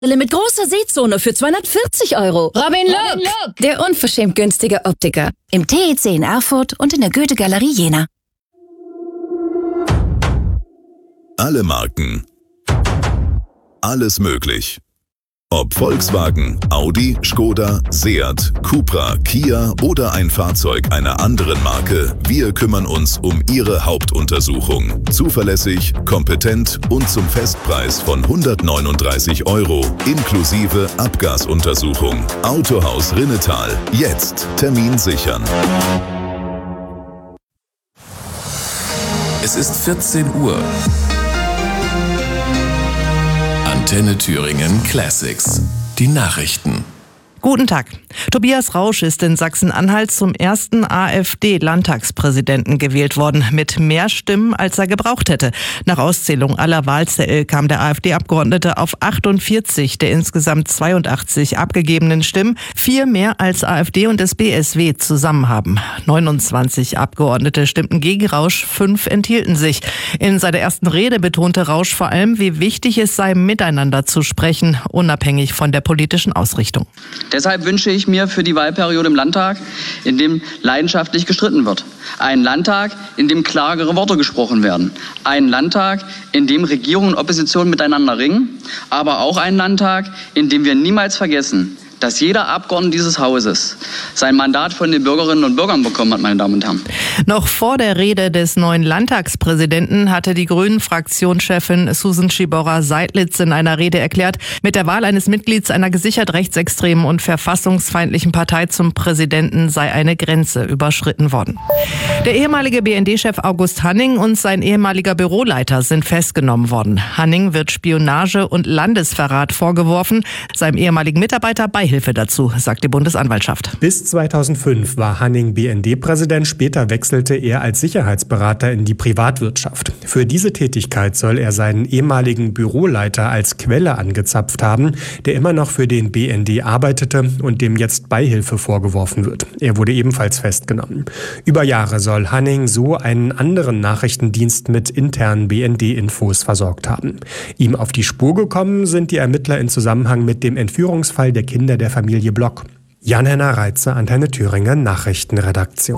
Mit großer Sehzone für 240 €. Robin Look, der unverschämt günstige Optiker. Im TEC in Erfurt und in der Goethe-Galerie Jena. Alle Marken. Alles möglich. Ob Volkswagen, Audi, Skoda, Seat, Cupra, Kia oder ein Fahrzeug einer anderen Marke, wir kümmern uns um Ihre Hauptuntersuchung. Zuverlässig, kompetent und zum Festpreis von 139 € inklusive Abgasuntersuchung. Autohaus Rinnetal. Jetzt Termin sichern. Es ist 14 Uhr. Antenne Thüringen Classics. Die Nachrichten. Guten Tag. Tobias Rausch ist in Sachsen-Anhalt zum ersten AfD-Landtagspräsidenten gewählt worden, mit mehr Stimmen, als er gebraucht hätte. Nach Auszählung aller Wahlzettel kam der AfD-Abgeordnete auf 48 der insgesamt 82 abgegebenen Stimmen, 4 mehr als AfD und das BSW zusammen haben. 29 Abgeordnete stimmten gegen Rausch, 5 enthielten sich. In seiner ersten Rede betonte Rausch vor allem, wie wichtig es sei, miteinander zu sprechen, unabhängig von der politischen Ausrichtung. Deshalb wünsche ich mir für die Wahlperiode im Landtag, in dem leidenschaftlich gestritten wird. Einen Landtag, in dem klarere Worte gesprochen werden. Einen Landtag, in dem Regierung und Opposition miteinander ringen. Aber auch einen Landtag, in dem wir niemals vergessen, dass jeder Abgeordnete dieses Hauses sein Mandat von den Bürgerinnen und Bürgern bekommen hat, meine Damen und Herren. Noch vor der Rede des neuen Landtagspräsidenten hatte die Grünen-Fraktionschefin Susan Schiborra-Seidlitz in einer Rede erklärt, mit der Wahl eines Mitglieds einer gesichert rechtsextremen und verfassungsfeindlichen Partei zum Präsidenten sei eine Grenze überschritten worden. Der ehemalige BND-Chef August Hanning und sein ehemaliger Büroleiter sind festgenommen worden. Hanning wird Spionage und Landesverrat vorgeworfen, seinem ehemaligen Mitarbeiter Beihilfe dazu, sagt die Bundesanwaltschaft. Bis 2005 war Hanning BND-Präsident, später wechselte er als Sicherheitsberater in die Privatwirtschaft. Für diese Tätigkeit soll er seinen ehemaligen Büroleiter als Quelle angezapft haben, der immer noch für den BND arbeitete und dem jetzt Beihilfe vorgeworfen wird. Er wurde ebenfalls festgenommen. Über Jahre soll Hanning so einen anderen Nachrichtendienst mit internen BND-Infos versorgt haben. Ihm auf die Spur gekommen sind die Ermittler in Zusammenhang mit dem Entführungsfall der Kinder der Familie Block. Jan-Henner Reitze, Antenne Thüringen, Nachrichtenredaktion.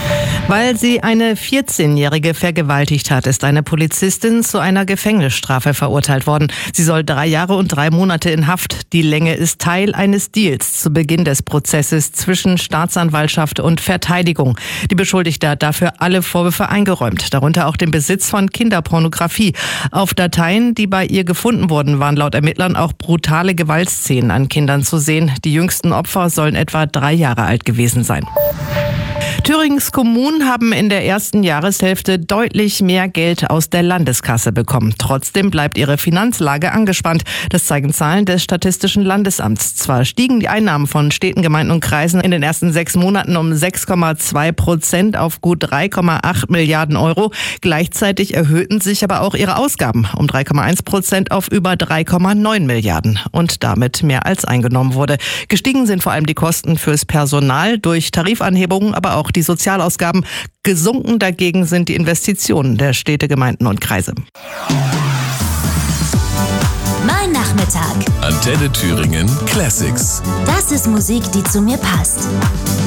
Weil sie eine 14-Jährige vergewaltigt hat, ist eine Polizistin zu einer Gefängnisstrafe verurteilt worden. Sie soll 3 Jahre und 3 Monate in Haft. Die Länge ist Teil eines Deals zu Beginn des Prozesses zwischen Staatsanwaltschaft und Verteidigung. Die Beschuldigte hat dafür alle Vorwürfe eingeräumt, darunter auch den Besitz von Kinderpornografie. Auf Dateien, die bei ihr gefunden wurden, waren laut Ermittlern auch brutale Gewaltszenen an Kindern zu sehen. Die jüngsten Opfer sollen etwa 3 Jahre alt gewesen sein. Thüringens Kommunen haben in der ersten Jahreshälfte deutlich mehr Geld aus der Landeskasse bekommen. Trotzdem bleibt ihre Finanzlage angespannt. Das zeigen Zahlen des Statistischen Landesamts. Zwar stiegen die Einnahmen von Städten, Gemeinden und Kreisen in den ersten 6 Monaten um 6,2% auf gut 3,8 Milliarden €. Gleichzeitig erhöhten sich aber auch ihre Ausgaben um 3,1% auf über 3,9 Milliarden. Und damit mehr als eingenommen wurde. Gestiegen sind vor allem die Kosten fürs Personal durch Tarifanhebungen, aber auch die Sozialausgaben. Gesunken dagegen sind die Investitionen der Städte, Gemeinden und Kreise. Mein Nachmittag. Antenne Thüringen Classics. Das ist Musik, die zu mir passt.